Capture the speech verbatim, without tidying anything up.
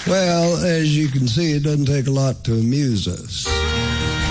Well, as you can see, it doesn't take a lot to amuse us.